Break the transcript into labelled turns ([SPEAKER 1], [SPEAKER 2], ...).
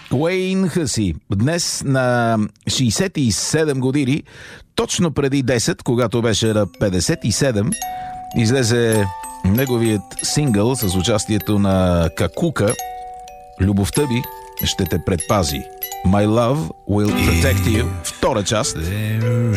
[SPEAKER 1] Уейн Хъси. Днес на 67 години, точно преди 10, когато беше на 57, излезе неговият сингъл с участието на Какука "Любовта ми ще те предпази". My Love Will Protect You. Втора част.